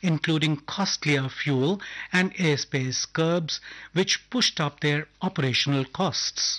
including costlier fuel and airspace curbs, which pushed up their operational costs.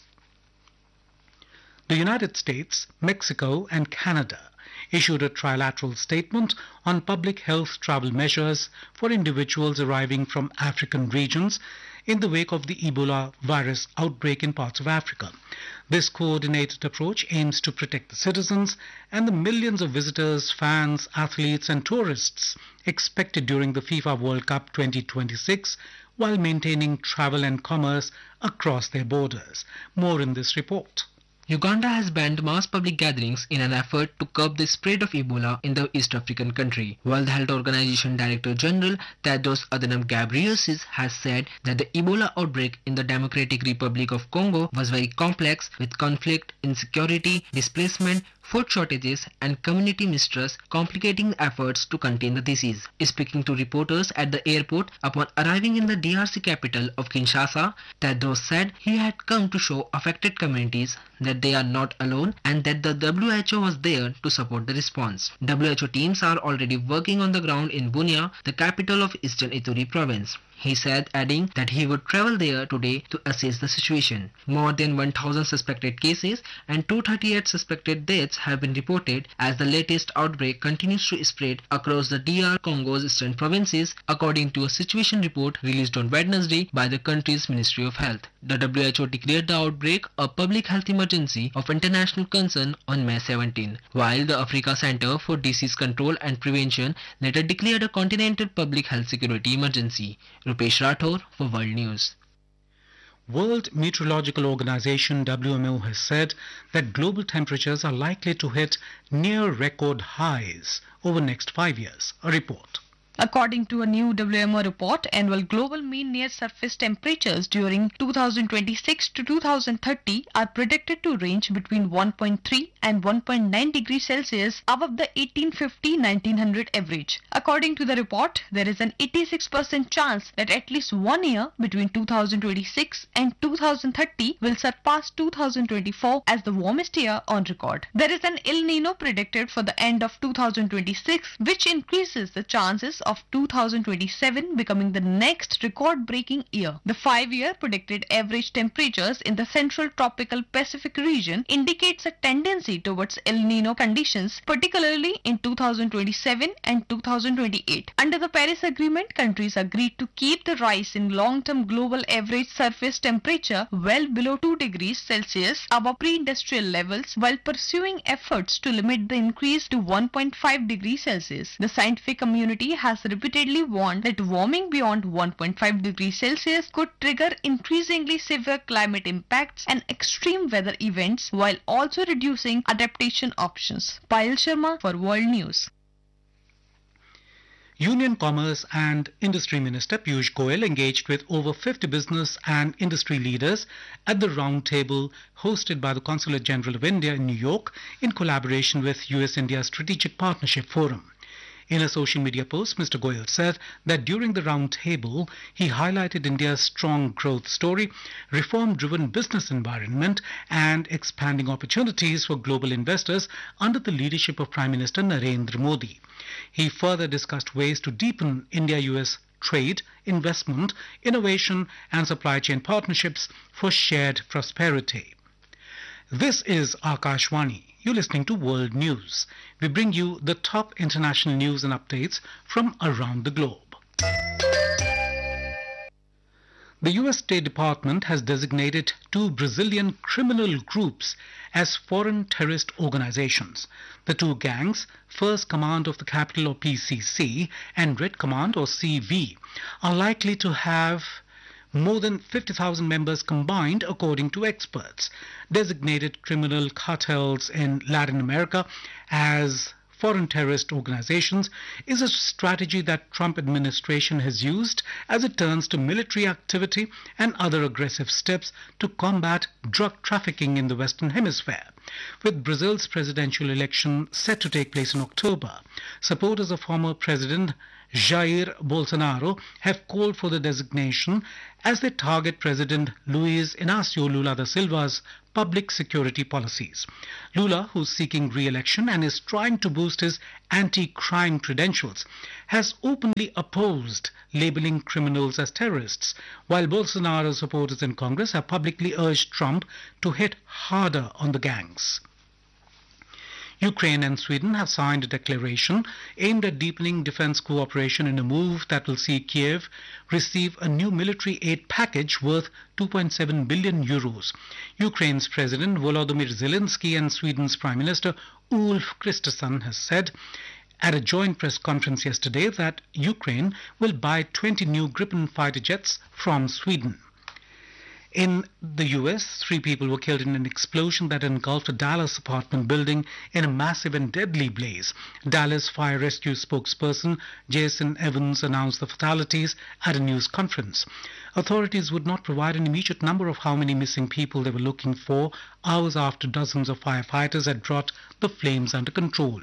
The United States, Mexico, and Canada issued a trilateral statement on public health travel measures for individuals arriving from African regions in the wake of the Ebola virus outbreak in parts of Africa. This coordinated approach aims to protect the citizens and the millions of visitors, fans, athletes, and tourists expected during the FIFA World Cup 2026 while maintaining travel and commerce across their borders. More in this report. Uganda has banned mass public gatherings in an effort to curb the spread of Ebola in the East African country. World Health Organization Director General Tedros Adhanom Ghebreyesus has said that the Ebola outbreak in the Democratic Republic of Congo was very complex, with conflict, insecurity, displacement, food shortages and community mistrust complicating efforts to contain the disease. Speaking to reporters at the airport upon arriving in the DRC capital of Kinshasa, Tedros said he had come to show affected communities that they are not alone and that the WHO was there to support the response. WHO teams are already working on the ground in Bunia, the capital of Eastern Ituri province. He said, adding that he would travel there today to assess the situation. More than 1,000 suspected cases and 238 suspected deaths have been reported as the latest outbreak continues to spread across the DR Congo's eastern provinces, according to a situation report released on Wednesday by the country's Ministry of Health. The WHO declared the outbreak a public health emergency of international concern on May 17, while the Africa Center for Disease Control and Prevention later declared a continental public health security emergency. Rupesh Rathore for World News. World Meteorological Organization WMO has said that global temperatures are likely to hit near record highs over the next 5 years. A report. According to a new WMO report, annual global mean near-surface temperatures during 2026 to 2030 are predicted to range between 1.3 and 1.9 degrees Celsius above the 1850-1900 average. According to the report, there is an 86% chance that at least 1 year between 2026 and 2030 will surpass 2024 as the warmest year on record. There is an El Nino predicted for the end of 2026, which increases the chances of 2027 becoming the next record-breaking year. The 5-year predicted average temperatures in the central tropical Pacific region indicates a tendency towards El Nino conditions, particularly in 2027 and 2028. Under the Paris Agreement, countries agreed to keep the rise in long-term global average surface temperature well below 2 degrees Celsius above pre-industrial levels while pursuing efforts to limit the increase to 1.5 degrees Celsius. The scientific community has repeatedly warned that warming beyond 1.5 degrees Celsius could trigger increasingly severe climate impacts and extreme weather events while also reducing adaptation options. Payal Sharma for World News. Union Commerce and Industry Minister Piyush Goyal engaged with over 50 business and industry leaders at the roundtable hosted by the Consulate General of India in New York in collaboration with US-India Strategic Partnership Forum. In a social media post, Mr. Goyal said that during the roundtable, he highlighted India's strong growth story, reform-driven business environment, and expanding opportunities for global investors under the leadership of Prime Minister Narendra Modi. He further discussed ways to deepen India-US trade, investment, innovation, and supply chain partnerships for shared prosperity. This is Akashvani. You're listening to World News. We bring you the top international news and updates from around the globe. The US State Department has designated 2 Brazilian criminal groups as foreign terrorist organizations. The 2 gangs, First Command of the Capital or PCC and Red Command or CV, are likely to have more than 50,000 members combined, according to experts. Designated criminal cartels in Latin America as foreign terrorist organizations is a strategy that Trump administration has used as it turns to military activity and other aggressive steps to combat drug trafficking in the Western Hemisphere. With Brazil's presidential election set to take place in October, supporters of former President Jair Bolsonaro have called for the designation as they target President Luiz Inácio Lula da Silva's public security policies. Lula, who's seeking re-election and is trying to boost his anti-crime credentials, has openly opposed labeling criminals as terrorists, while Bolsonaro supporters in Congress have publicly urged Trump to hit harder on the gangs. Ukraine and Sweden have signed a declaration aimed at deepening defense cooperation in a move that will see Kiev receive a new military aid package worth 2.7 billion euros. Ukraine's President Volodymyr Zelensky and Sweden's Prime Minister Ulf Kristersson has said at a joint press conference yesterday that Ukraine will buy 20 new Gripen fighter jets from Sweden. In the US, 3 people were killed in an explosion that engulfed a Dallas apartment building in a massive and deadly blaze. Dallas Fire Rescue spokesperson Jason Evans announced the fatalities at a news conference. Authorities would not provide an immediate number of how many missing people they were looking for hours after dozens of firefighters had brought the flames under control.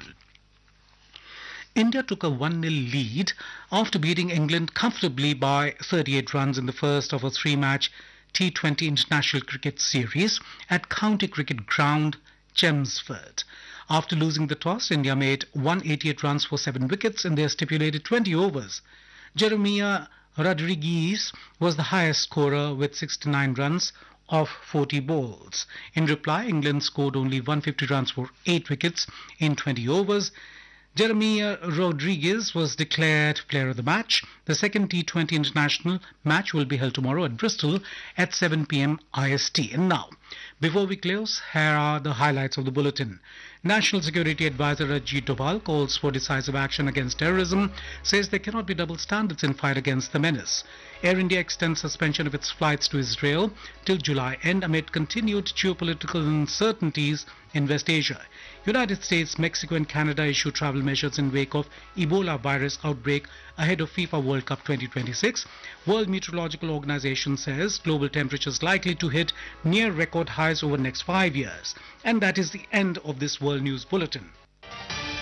India took a 1-0 lead after beating England comfortably by 38 runs in the first of a 3-match T20 International Cricket Series at County Cricket Ground, Chelmsford. After losing the toss, India made 188 runs for 7 wickets in their stipulated 20 overs. Jeremiah Rodriguez was the highest scorer with 69 runs off 40 balls. In reply, England scored only 150 runs for 8 wickets in 20 overs. Jeremiah Rodriguez was declared player of the match. The second T20 international match will be held tomorrow at Bristol at 7 p.m. IST. And now, before we close, here are the highlights of the bulletin. National Security Advisor Ajit Doval calls for decisive action against terrorism, says there cannot be double standards in fight against the menace. Air India extends suspension of its flights to Israel till July end amid continued geopolitical uncertainties in West Asia. United States, Mexico and Canada issue travel measures in wake of Ebola virus outbreak ahead of FIFA World Cup 2026. World Meteorological Organization says global temperatures likely to hit near record highs over the next 5 years. And that is the end of this World News Bulletin.